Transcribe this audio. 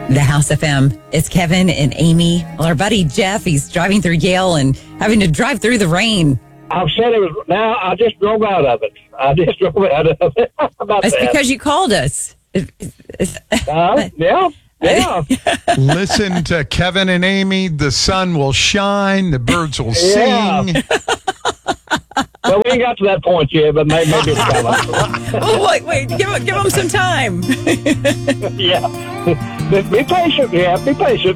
The House FM. It's Kevin and Amy. Well, our buddy Jeff, he's driving through Yale and having to drive through the rain. I've said it was. Now I just drove out of it. How about It's that? because you called us. Yeah. Listen to Kevin and Amy. The sun will shine. The birds will sing. Well, we ain't got to that point yet, but maybe it's coming. Oh, wait. Give him some time. Yeah. Be patient. Yeah, be patient.